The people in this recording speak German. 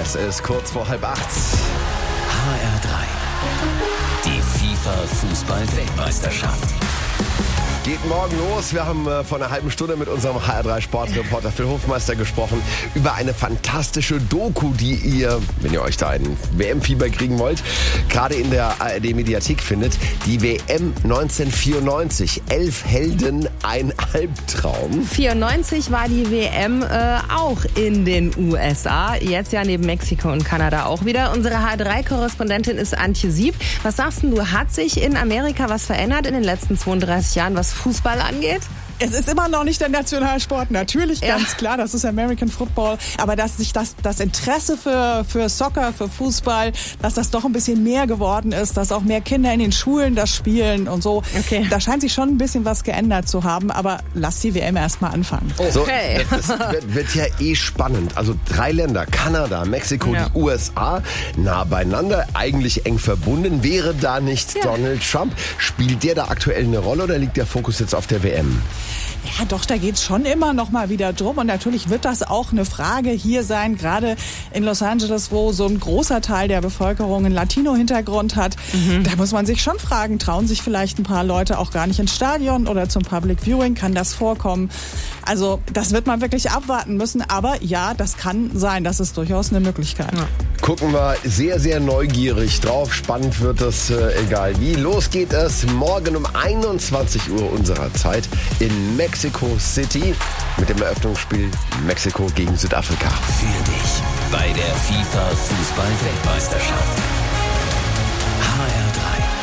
Es ist kurz vor 7:30. HR3. Die FIFA-Fußball-Weltmeisterschaft. Geht morgen los. Wir haben vor einer halben Stunde mit unserem HR3-Sportreporter Phil Hofmeister gesprochen über eine fantastische Doku, die ihr, wenn ihr euch da einen WM-Fieber kriegen wollt, gerade in der ARD-Mediathek findet. Die WM 1994. 11 Helden, ein Albtraum. 94 war die WM auch in den USA. Jetzt ja neben Mexiko und Kanada auch wieder. Unsere HR3-Korrespondentin ist Antje Sieb. Was sagst du, hat sich in Amerika was verändert in den letzten 32 Jahren, was Fußball angeht? Es ist immer noch nicht der Nationalsport, natürlich, ganz klar, das ist American Football, aber dass sich das Interesse für Soccer, für Fußball, dass das doch ein bisschen mehr geworden ist, dass auch mehr Kinder in den Schulen das spielen und so. Okay. Da scheint sich schon ein bisschen was geändert zu haben, aber lass die WM erstmal anfangen. So, Okay. das wird ja spannend. Also 3 Länder, Kanada, Mexiko, die USA, nah beieinander, eigentlich eng verbunden. Wäre da nicht Donald Trump? Spielt der da aktuell eine Rolle oder liegt der Fokus jetzt auf der WM? Ja, doch, da geht's schon immer noch mal wieder drum. Und natürlich wird das auch eine Frage hier sein, gerade in Los Angeles, wo so ein großer Teil der Bevölkerung einen Latino-Hintergrund hat. Da muss man sich schon fragen, trauen sich vielleicht ein paar Leute auch gar nicht ins Stadion oder zum Public Viewing? Kann das vorkommen? Also das wird man wirklich abwarten müssen. Aber ja, das kann sein. Das ist durchaus eine Möglichkeit. Ja. Gucken wir sehr, sehr neugierig drauf. Spannend wird es, egal wie. Los geht es morgen um 21 Uhr unserer Zeit in Mexico City mit dem Eröffnungsspiel Mexiko gegen Südafrika. Für dich bei der FIFA-Fußball-Weltmeisterschaft. HR3.